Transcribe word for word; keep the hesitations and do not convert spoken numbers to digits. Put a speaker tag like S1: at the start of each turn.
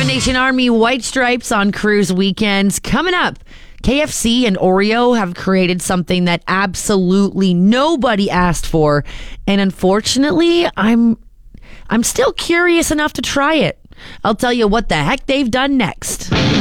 S1: Nation Army White Stripes on cruise weekends. Coming up, K F C and Oreo have created something that absolutely nobody asked for. And unfortunately, I'm I'm still curious enough to try it. I'll tell you what the heck they've done next.